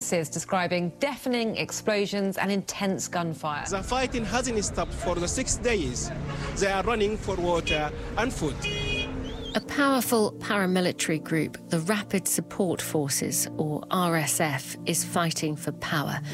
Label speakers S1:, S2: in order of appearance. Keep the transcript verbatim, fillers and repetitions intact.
S1: witnesses describing deafening explosions and intense gunfire.
S2: The fighting hasn't stopped for the six days. They are running for water and food.
S3: A powerful paramilitary group, the Rapid Support Forces, or R S F, is fighting for power.